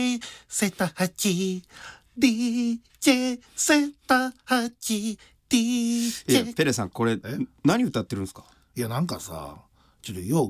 セタハチ DJ セタハチ DJ ペレさんこれ何歌ってるんですか？ いやなんかさちょっとよう